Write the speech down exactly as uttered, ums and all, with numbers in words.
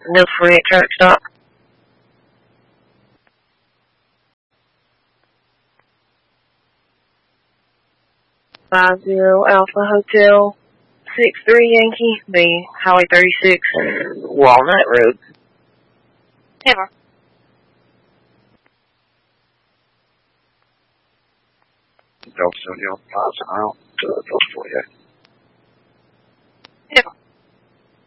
No forty-eight truck stop. Five zero Alpha Hotel, six three Yankee, the Highway thirty-six, Walnut Road. Never. Delta Studio, five out to Delta forty-eight.